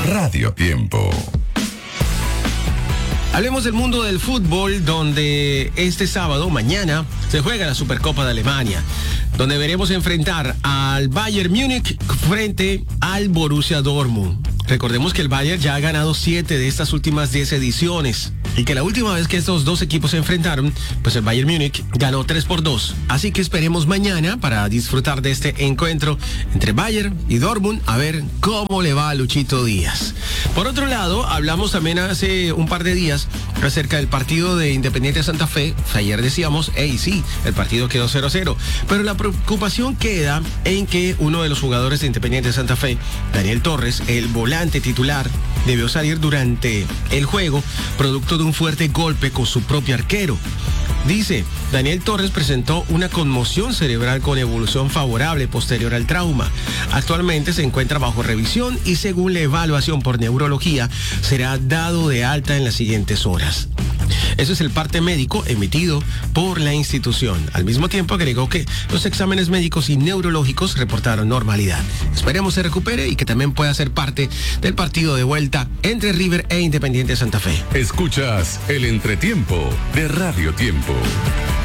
Radio Tiempo. Hablemos del mundo del fútbol, donde este sábado, mañana, se juega la Supercopa de Alemania, donde veremos enfrentar al Bayern Múnich frente al Borussia Dortmund. Recordemos que el Bayern ya ha ganado 7 de estas últimas 10 ediciones y que la última vez que estos dos equipos se enfrentaron, pues el Bayern Múnich ganó 3-2. Así que esperemos mañana para disfrutar de este encuentro entre Bayern y Dortmund, a ver cómo le va a Luchito Díaz. Por otro lado, hablamos también hace un par de días acerca del partido de Independiente Santa Fe. Ayer decíamos, sí, el partido quedó 0-0, pero la preocupación queda en que uno de los jugadores de Independiente Santa Fe, Daniel Torres, el volante titular, debió salir durante el juego producto de un fuerte golpe con su propio arquero. Dice, Daniel Torres presentó una conmoción cerebral con evolución favorable posterior al trauma. Actualmente se encuentra bajo revisión y según la evaluación por neurología será dado de alta en las siguientes horas. Eso es el parte médico emitido por la institución. Al mismo tiempo agregó que los exámenes médicos y neurológicos reportaron normalidad. Esperemos se recupere y que también pueda ser parte del partido de vuelta entre River e Independiente Santa Fe. Escuchas el entretiempo de Radio Tiempo.